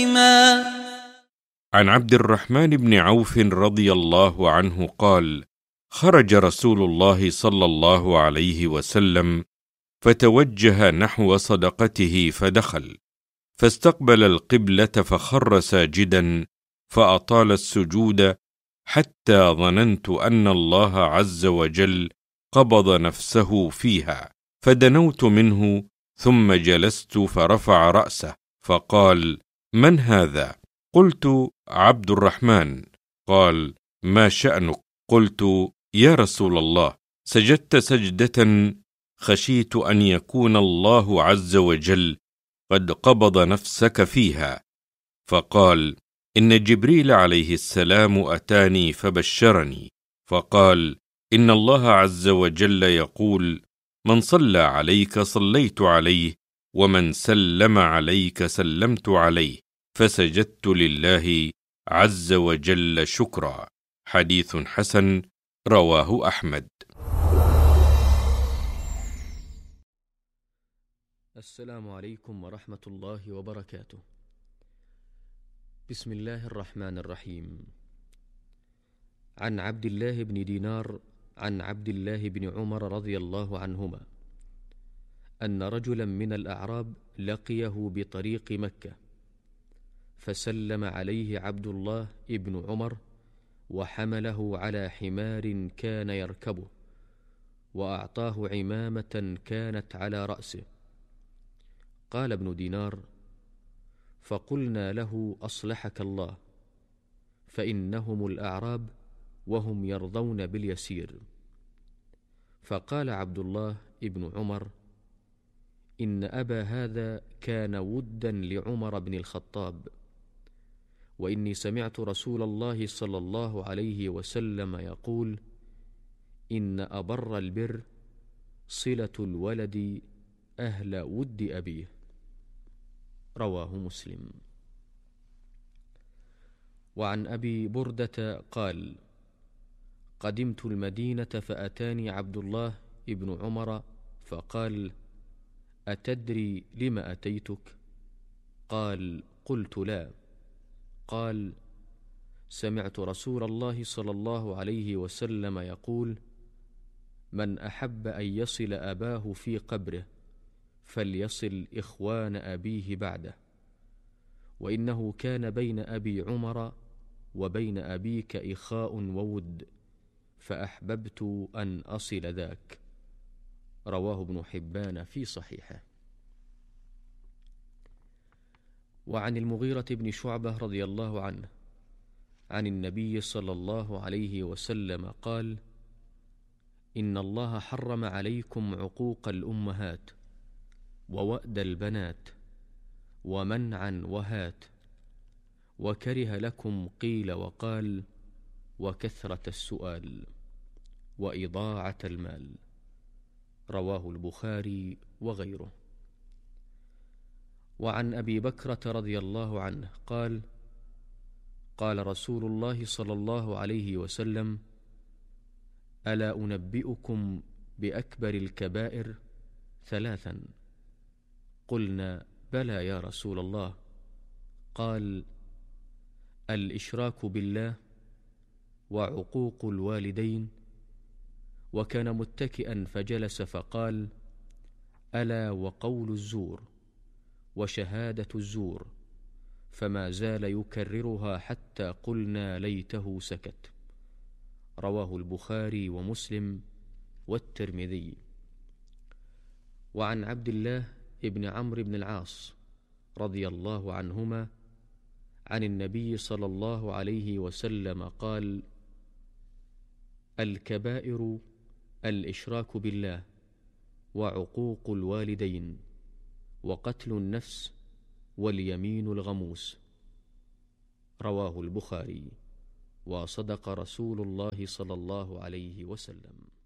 عن عبد الرحمن بن عوف رضي الله عنه قال: خرج رسول الله صلى الله عليه وسلم فتوجه نحو صدقته فدخل، فاستقبل القبلة فخر ساجدا فأطال السجود حتى ظننت أن الله عز وجل قبض نفسه فيها، فدنوت منه ثم جلست فرفع رأسه فقال: من هذا؟ قلت: عبد الرحمن. قال: ما شأنك؟ قلت: يا رسول الله، سجدت سجدة خشيت أن يكون الله عز وجل قد قبض نفسك فيها. فقال: إن جبريل عليه السلام أتاني فبشرني فقال: إن الله عز وجل يقول: من صلى عليك صليت عليه، ومن سلم عليك سلمت عليه، فسجدت لله عز وجل شكرا. حديث حسن رواه أحمد. السلام عليكم ورحمة الله وبركاته. بسم الله الرحمن الرحيم. عن عبد الله بن دينار عن عبد الله بن عمر رضي الله عنهما أن رجلا من الأعراب لقيه بطريق مكة، فسلم عليه عبد الله بن عمر وحمله على حمار كان يركبه، وأعطاه عمامة كانت على رأسه. قال ابن دينار: فقلنا له: أصلحك الله، فإنهم الأعراب وهم يرضون باليسير. فقال عبد الله بن عمر: إن أبا هذا كان ودا لعمر بن الخطاب، وإني سمعت رسول الله صلى الله عليه وسلم يقول: إن أبر البر صلة الولد أهل ود أبيه. رواه مسلم. وعن أبي بردة قال: قدمت المدينة فأتاني عبد الله بن عمر فقال: أتدري لم أتيتك؟ قال: قلت: لا. قال: سمعت رسول الله صلى الله عليه وسلم يقول: من أحب أن يصل أباه في قبره فليصل إخوان أبيه بعده، وإنه كان بين أبي عمر وبين أبيك إخاء وود، فأحببت أن أصل ذاك. رواه ابن حبان في صحيحه. وعن المغيرة بن شعبة رضي الله عنه عن النبي صلى الله عليه وسلم قال: إن الله حرم عليكم عقوق الأمهات، ووأد البنات، ومنعا وهات، وكره لكم قيل وقال، وكثرة السؤال، وإضاعة المال. رواه البخاري وغيره. وعن أبي بكرة رضي الله عنه قال: قال رسول الله صلى الله عليه وسلم: ألا أنبئكم بأكبر الكبائر؟ ثلاثا. قلنا: بلى يا رسول الله. قال: الإشراك بالله، وعقوق الوالدين. وكان متكئا فجلس فقال: ألا وقول الزور، وشهادة الزور. فما زال يكررها حتى قلنا ليته سكت. رواه البخاري ومسلم والترمذي. وعن عبد الله بن عمرو بن العاص رضي الله عنهما عن النبي صلى الله عليه وسلم قال: الكبائر الإشراك بالله، وعقوق الوالدين، وقتل النفس، واليمين الغموس. رواه البخاري. وصدق رسول الله صلى الله عليه وسلم.